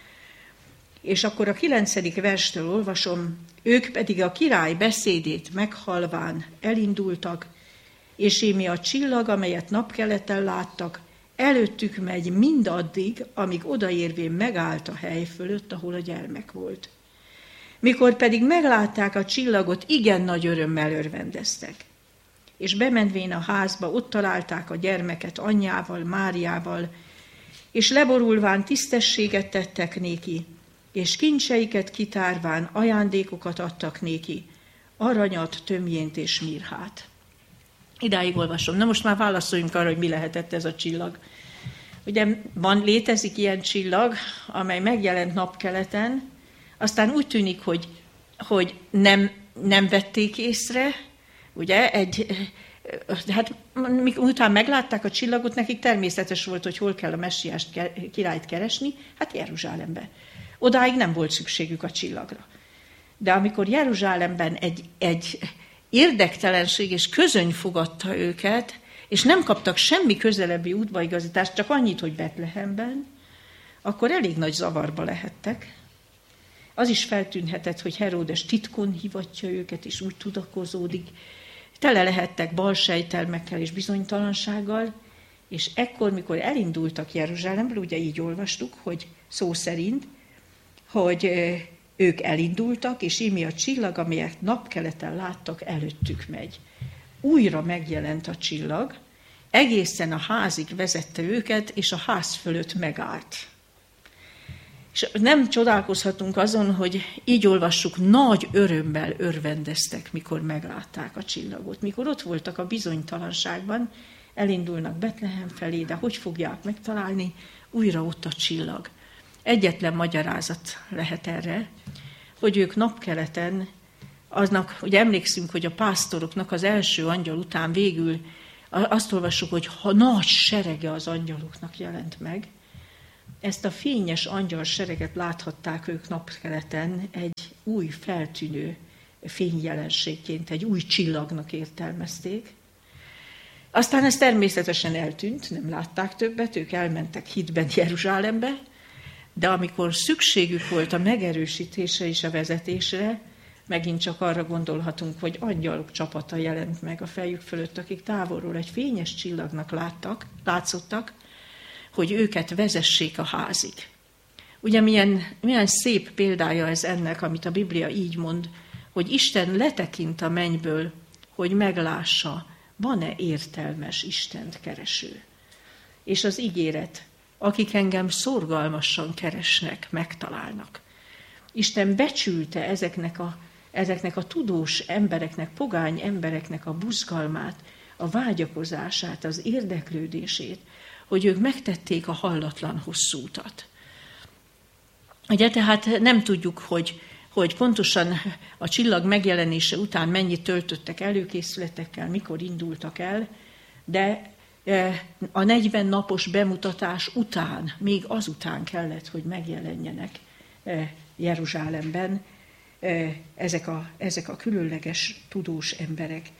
És akkor a kilencedik verstől olvasom, ők pedig a király beszédét meghallván elindultak, és émi a csillag, amelyet napkeleten láttak, előttük megy mindaddig, amíg odaérvén megállt a hely fölött, ahol a gyermek volt. Mikor pedig meglátták a csillagot, igen nagy örömmel örvendeztek. És bemenvén a házba, ott találták a gyermeket anyjával, Máriával, és leborulván tisztességet tettek néki, és kincseiket kitárván ajándékokat adtak néki, aranyat, tömjént és mirhát. Idáig olvasom. Na most már válaszoljunk arra, hogy mi lehetett ez a csillag. Ugye van, létezik ilyen csillag, amely megjelent napkeleten, aztán úgy tűnik, hogy, hogy nem, nem vették észre, ugye, egy, hát miután meglátták a csillagot, nekik természetes volt, hogy hol kell a messiás királyt keresni, hát Jeruzsálembe. Odáig nem volt szükségük a csillagra. De amikor Jeruzsálemben egy, egy érdektelenség és közöny fogadta őket, és nem kaptak semmi közelebbi útbaigazítást, csak annyit, hogy Betlehemben, akkor elég nagy zavarba lehettek. Az is feltűnhetett, hogy Heródes titkon hívatja őket, és úgy tudakozódik. Tele lehettek balsejtelmekkel és bizonytalansággal, és ekkor, mikor elindultak Jeruzsálemből, ugye így olvastuk, hogy szó szerint, hogy ők elindultak, és íme a csillag, amelyet napkeleten láttak, előttük megy. Újra megjelent a csillag, egészen a házig vezette őket, és a ház fölött megállt. És nem csodálkozhatunk azon, hogy így olvassuk, nagy örömmel örvendeztek, mikor meglátták a csillagot. Mikor ott voltak a bizonytalanságban, elindulnak Betlehem felé, de hogy fogják megtalálni? Újra ott a csillag. Egyetlen magyarázat lehet erre, hogy ők napkeleten, aznak, ugye emlékszünk, hogy a pásztoroknak az első angyal után végül azt olvassuk, hogy ha nagy serege az angyaloknak jelent meg, ezt a fényes angyal sereget láthatták ők napkeleten egy új feltűnő fényjelenségként, egy új csillagnak értelmezték. Aztán ez természetesen eltűnt, nem látták többet, ők elmentek hitben Jeruzsálembe, de amikor szükségük volt a megerősítésre és a vezetésre, megint csak arra gondolhatunk, hogy angyalok csapata jelent meg a fejük fölött, akik távolról egy fényes csillagnak láttak, látszottak, hogy őket vezessék a házig. Ugye milyen, milyen szép példája ez ennek, amit a Biblia így mond, hogy Isten letekint a mennyből, hogy meglássa, van-e értelmes Istent kereső. És az ígéret, akik engem szorgalmasan keresnek, megtalálnak. Isten becsülte ezeknek a, ezeknek a tudós embereknek, pogány embereknek a buzgalmát, a vágyakozását, az érdeklődését, hogy ők megtették a hallatlan hosszú utat. Ugye tehát nem tudjuk, hogy, hogy pontosan a csillag megjelenése után mennyit töltöttek előkészületekkel, mikor indultak el, de a negyven napos bemutatás után, még azután kellett, hogy megjelenjenek Jeruzsálemben ezek a, ezek a különleges tudós emberek.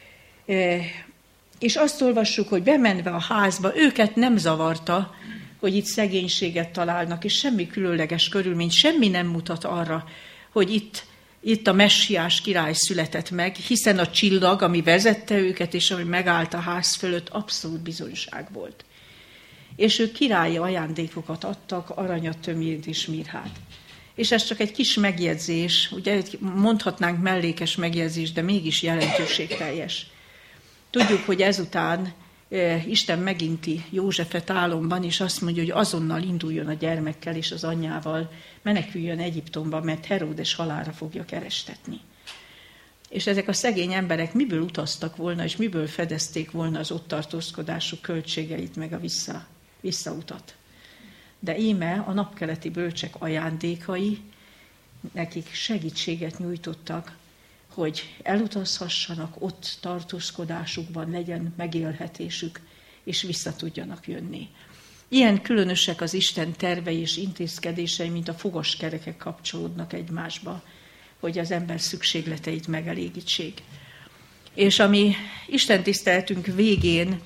És azt olvassuk, hogy bemenve a házba, őket nem zavarta, hogy itt szegénységet találnak, és semmi különleges körülmény, semmi nem mutat arra, hogy itt, itt a messiás király született meg, hiszen a csillag, ami vezette őket, és ami megállt a ház fölött, abszolút bizonyság volt. És ők királyi ajándékokat adtak, aranyat, tömjét és mirhát. És ez csak egy kis megjegyzés, ugye mondhatnánk mellékes megjegyzés, de mégis jelentőségteljes. Tudjuk, hogy ezután e, Isten meginti Józsefet álomban, és azt mondja, hogy azonnal induljon a gyermekkel és az anyjával, meneküljön Egyiptomba, mert Heródes halálra fogja kerestetni. És ezek a szegény emberek miből utaztak volna, és miből fedezték volna az ott tartózkodásuk költségeit, meg a vissza, visszautat. De íme a napkeleti bölcsek ajándékai nekik segítséget nyújtottak, hogy elutazhassanak, ott tartózkodásukban legyen megélhetésük, és vissza tudjanak jönni. Ilyen különösek az Isten tervei és intézkedései, mint a fogaskerekek kapcsolódnak egymásba, hogy az ember szükségleteit megelégítsék. És ami Isten tiszteletünk végén,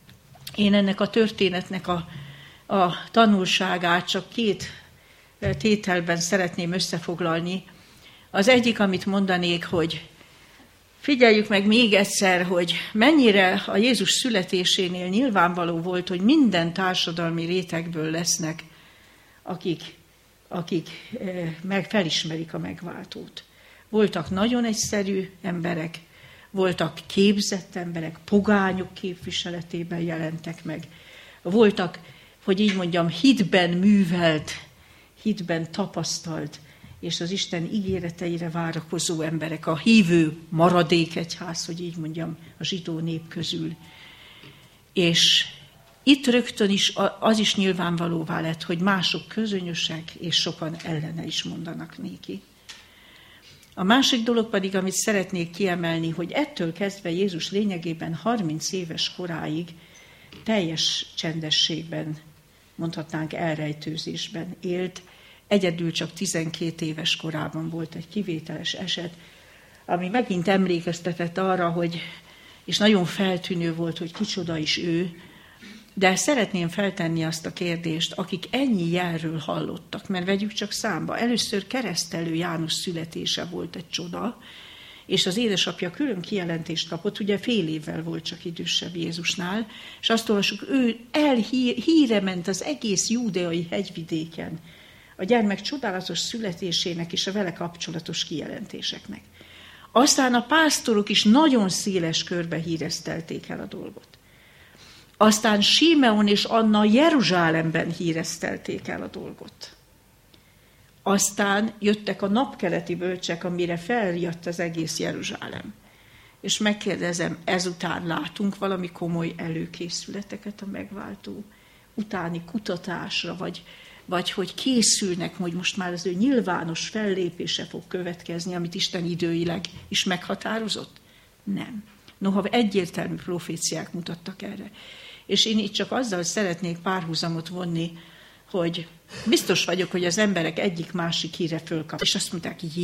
én ennek a történetnek a, a tanulságát csak két tételben szeretném összefoglalni. Az egyik, amit mondanék, hogy figyeljük meg még egyszer, hogy mennyire a Jézus születésénél nyilvánvaló volt, hogy minden társadalmi rétegből lesznek, akik, akik meg felismerik a megváltót. Voltak nagyon egyszerű emberek, voltak képzett emberek, pogányok képviseletében jelentek meg. Voltak, hogy így mondjam, hitben művelt, hitben tapasztalt, és az Isten ígéreteire várakozó emberek, a hívő maradékegyház, hogy így mondjam, a zsidó nép közül. És itt rögtön is az is nyilvánvalóvá lett, hogy mások közönösek, és sokan ellene is mondanak néki. A másik dolog pedig, amit szeretnék kiemelni, hogy ettől kezdve Jézus lényegében harminc éves koráig teljes csendességben, mondhatnánk elrejtőzésben élt, egyedül csak tizenkét éves korában volt egy kivételes eset, ami megint emlékeztetett arra, hogy, és nagyon feltűnő volt, hogy kicsoda is ő, de szeretném feltenni azt a kérdést, akik ennyi jelről hallottak, mert vegyük csak számba. Először Keresztelő János születése volt egy csoda, és az édesapja külön kijelentést kapott, ugye fél évvel volt csak idősebb Jézusnál, és azt olvasjuk, ő elhíre ment az egész júdeai hegyvidéken a gyermek csodálatos születésének és a vele kapcsolatos kijelentéseknek. Aztán a pásztorok is nagyon széles körbe híresztelték el a dolgot. Aztán Simeon és Anna Jeruzsálemben híresztelték el a dolgot. Aztán jöttek a napkeleti bölcsek, amire felriadt az egész Jeruzsálem. És megkérdezem, ezután látunk valami komoly előkészületeket a megváltó utáni kutatásra, vagy, vagy hogy készülnek, hogy most már az ő nyilvános fellépése fog következni, amit Isten időileg is meghatározott? Nem. Noha egyértelmű proféciák mutattak erre. És én itt csak azzal szeretnék párhuzamot vonni, hogy biztos vagyok, hogy az emberek egyik-másik híre fölkap, és azt mondták,